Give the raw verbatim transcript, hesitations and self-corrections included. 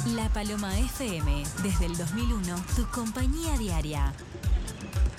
La Paloma F M, desde el dos mil uno, tu compañía diaria.